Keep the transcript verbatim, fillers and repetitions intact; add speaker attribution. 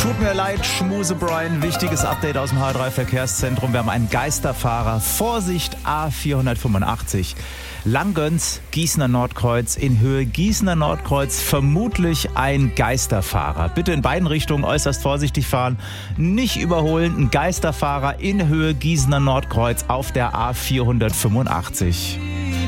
Speaker 1: Tut mir leid, Schmuse Brian, wichtiges Update aus dem H drei Verkehrszentrum. Wir haben einen Geisterfahrer. Vorsicht, A vierhundertfünfundachtzig. Langgöns, Gießener Nordkreuz, in Höhe Gießener Nordkreuz, vermutlich ein Geisterfahrer. Bitte in beiden Richtungen äußerst vorsichtig fahren, nicht überholen. Ein Geisterfahrer in Höhe Gießener Nordkreuz auf der A vierhundertfünfundachtzig.